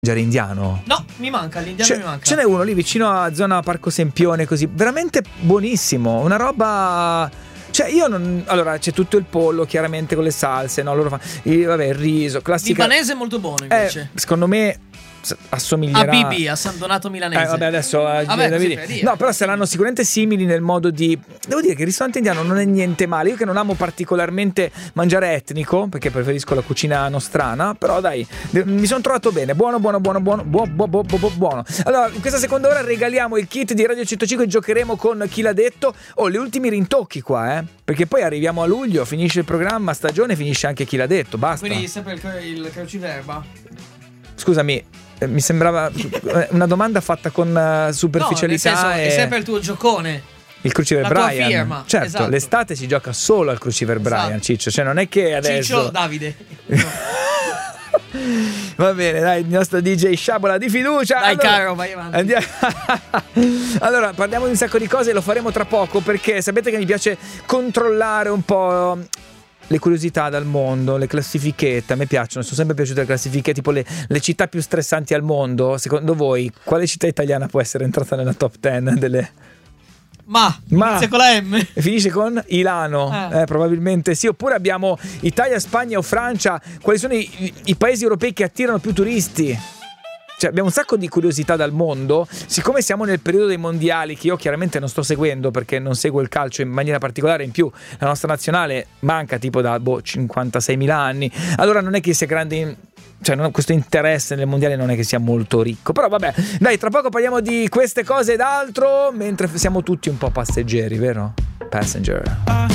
indiano? No, mi manca, l'indiano mi manca. Ce n'è uno lì vicino a zona Parco Sempione, così, veramente buonissimo, una roba. Cioè io non. Allora c'è tutto il pollo chiaramente con le salse, no? Loro fanno vabbè, il riso, classica. Libanese è molto buono invece. Secondo me assomiglierà a BB, a San Donato Milanese. Vabbè, adesso no, però saranno sicuramente simili nel modo di. Devo dire che il ristorante indiano non è niente male. Io che non amo particolarmente mangiare etnico, perché preferisco la cucina nostrana, però dai, mi sono trovato bene. Buono. Allora, in questa seconda ora regaliamo il kit di Radio 105 e giocheremo con Chi l'ha detto. Gli ultimi rintocchi qua, perché poi arriviamo a luglio, finisce il programma, stagione, finisce anche Chi l'ha detto, basta. Quindi sempre il cruciverba. Scusami, mi sembrava una domanda fatta con superficialità. No, nel senso, è sempre il tuo giocone. Il Cruciver la Brian. Tua firma. Certo, esatto. L'estate si gioca solo al Cruciver Brian, esatto. Ciccio, cioè non è che adesso Ciccio Davide. No. Va bene, dai, il nostro DJ Sciabola di fiducia. Dai, allora, caro, vai avanti. Allora, parliamo di un sacco di cose e lo faremo tra poco, perché sapete che mi piace controllare un po' le curiosità dal mondo, le classifichette. A me piacciono, sono sempre piaciute le classifiche, tipo le città più stressanti al mondo. Secondo voi, quale città italiana può essere entrata nella top 10 delle... Ma inizia con la M. Finisce con Ilano, probabilmente sì. Oppure abbiamo Italia, Spagna o Francia. Quali sono i paesi europei che attirano più turisti? Cioè, abbiamo un sacco di curiosità dal mondo. Siccome siamo nel periodo dei mondiali, che io chiaramente non sto seguendo perché non seguo il calcio in maniera particolare, in più la nostra nazionale manca tipo da 56.000 anni, allora non è che sia grande, cioè questo interesse nel mondiale non è che sia molto ricco. Però vabbè, dai, tra poco parliamo di queste cose ed altro, mentre siamo tutti un po' passeggeri, vero? Passenger.